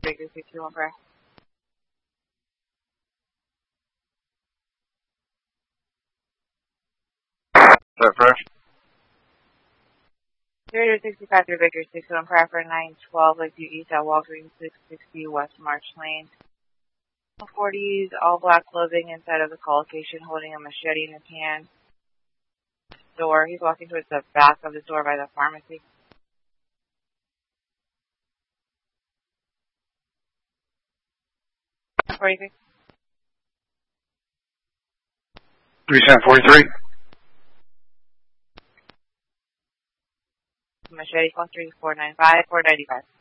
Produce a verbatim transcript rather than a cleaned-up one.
Baker six two one prayer. That prayer? zero sixty-five through Baker six one prayer for nine twelve Lakeview East at Walgreens six sixty West March Lane. forties, all black clothing inside of the call location, holding a machete in his hand. Door. He's walking towards the back of the door by the pharmacy. forty-six. three seven forty-three. Machete call three four nine five four ninety five.